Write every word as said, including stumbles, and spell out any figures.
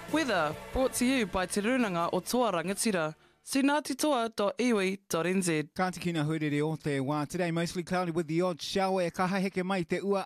Weather, brought to you by Te Runanga o Toa Rangatira. See ngāti dot iwi dot n z. Ka te kina hurere o te wā. Today mostly cloudy with the odd shower e kaha heke mai te ua